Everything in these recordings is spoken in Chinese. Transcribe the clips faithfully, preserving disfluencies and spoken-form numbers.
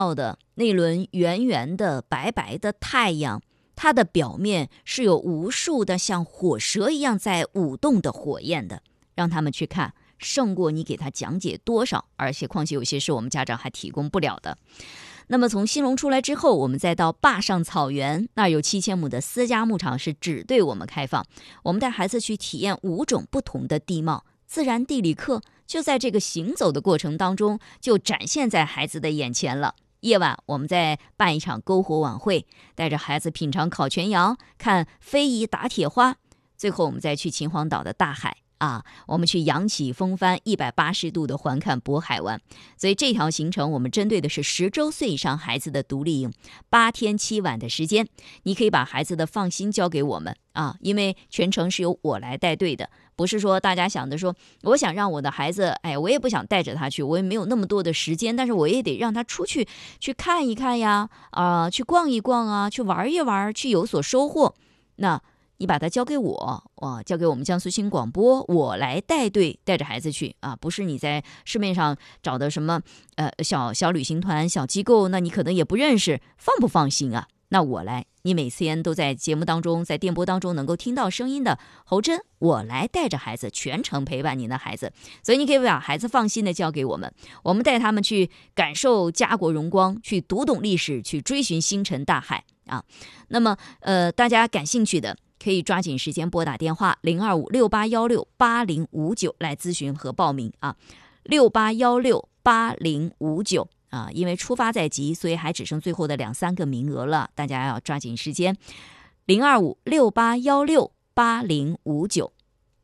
到的那轮圆圆的白白的太阳，它的表面是有无数的像火蛇一样在舞动的火焰的，让他们去看，胜过你给他讲解多少，而且况且有些是我们家长还提供不了的。那么从兴隆出来之后，我们再到坝上草原，那儿有七千亩的私家牧场是只对我们开放，我们带孩子去体验五种不同的地貌，自然地理课就在这个行走的过程当中就展现在孩子的眼前了。夜晚我们再办一场篝火晚会，带着孩子品尝烤全羊，看非遗打铁花，最后我们再去秦皇岛的大海啊，我们去扬起风帆一百八十度的环看渤海湾。所以这条行程我们针对的是十周岁以上孩子的独立营，八天七晚的时间，你可以把孩子的放心交给我们啊，因为全程是由我来带队的，不是说大家想的说我想让我的孩子，哎，我也不想带着他去，我也没有那么多的时间，但是我也得让他出去去看一看呀，啊、呃，去逛一逛啊，去玩一玩，去有所收获。那你把它交给我，哇，交给我们江苏新广播，我来带队带着孩子去啊，不是你在市面上找的什么呃小小旅行团、小机构，那你可能也不认识，放不放心啊？那我来，你每天都在节目当中，在电波当中能够听到声音的侯真，我来带着孩子全程陪伴您的孩子，所以你可以把孩子放心的交给我们，我们带他们去感受家国荣光，去读懂历史，去追寻星辰大海啊。那么呃，大家感兴趣的可以抓紧时间拨打电话零二五六八幺六八零五九来咨询和报名啊，六八幺六八零五九啊，因为出发在即，所以还只剩最后的两三个名额了，大家要抓紧时间，零二五六八幺六八零五九。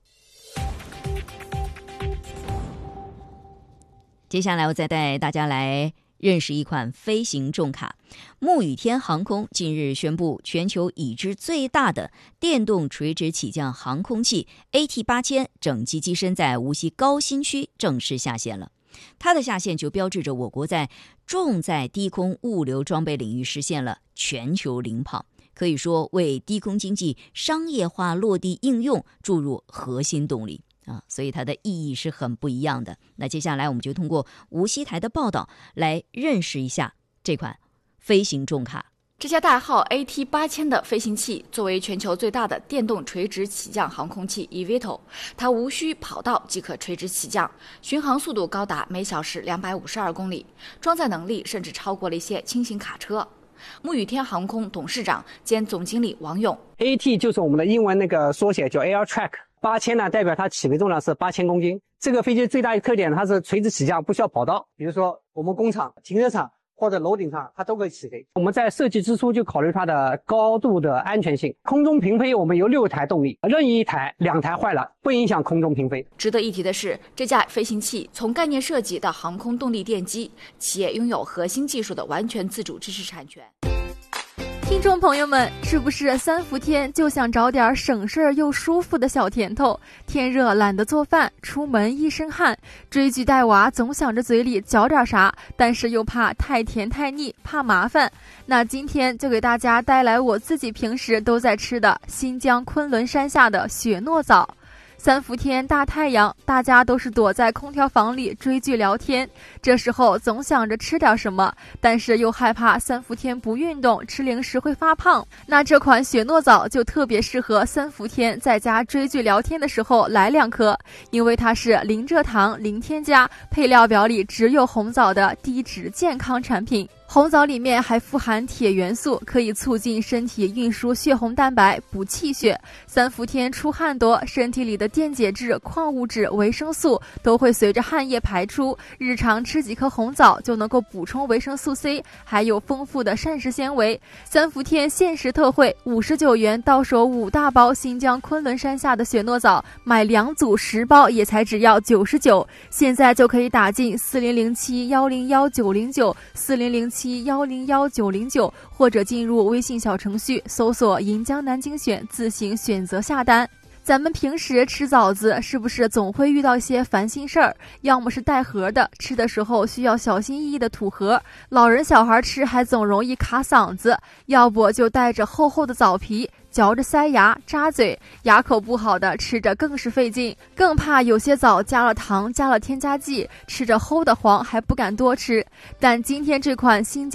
接下来我再带大家来认识一款飞行重卡。牧雨天航空近日宣布，全球已知最大的电动垂直起降航空器 A T 八千 整机机身在无锡高新区正式下线了。它的下线就标志着我国在重载低空物流装备领域实现了全球领跑，可以说为低空经济商业化落地应用注入核心动力啊，所以它的意义是很不一样的。那接下来我们就通过无锡台的报道来认识一下这款飞行重卡。 这架代号 A T 八千 的飞行器作为全球最大的电动垂直起降航空器 E V T O L， 它无需跑道即可垂直起降，巡航速度高达每小时两百五十二公里，装载能力甚至超过了一些轻型卡车。牧雨天航空董事长兼总经理王勇 A T 就是我们的英文那个缩写，叫 Air Track。八千呢，代表它起飞重量是八千公斤。这个飞机最大的特点，它是垂直起降，不需要跑道。比如说我们工厂、停车场或者楼顶上，它都可以起飞。我们在设计之初就考虑它的高度的安全性。空中平飞，我们有六台动力，任意一台、两台坏了，不影响空中平飞。 值得一提的是，这架飞行器从概念设计到航空动力电机，企业拥有核心技术的完全自主知识产权。 听众朋友们，是不是三伏天就想找点省事儿又舒服的小甜头？天热懒得做饭，出门一身汗，追剧带娃总想着嘴里嚼点啥，但是又怕太甜太腻，怕麻烦。那今天就给大家带来我自己平时都在吃的新疆昆仑山下的雪糯枣。三伏天大太阳，大家都是躲在空调房里追剧聊天，这时候总想着吃点什么，但是又害怕三伏天不运动吃零食会发胖。那这款雪糯枣就特别适合三伏天在家追剧聊天的时候来两颗，因为它是零蔗糖、零添加，配料表里只有红枣的低脂健康产品。红枣里面还富含铁元素，可以促进身体运输血红蛋白，补气血。三伏天出汗多，身体里的电解质、矿物质、维生素都会随着汗液排出，日常吃几颗红枣就能够补充维生素 C， 还有丰富的膳食纤维。三伏天限时特惠，五十九元到手五大包新疆昆仑山下的雪糯枣，买两组十包也才只要九十九。现在就可以打进四零零七幺零幺九零九四零零七幺零幺九零九，或者进入微信小程序搜索银江南京选，自行选择下单。咱们平时吃枣子是不是总会遇到一些烦心事儿？要么是带核的，吃的时候需要小心翼翼的吐核，老人小孩吃还总容易卡嗓子；要不就带着厚厚的枣皮，嚼着塞牙扎嘴，牙口不好的吃着更是费劲，更怕有些枣加了糖加了添加剂，吃着齁得慌还不敢多吃。但今天这款新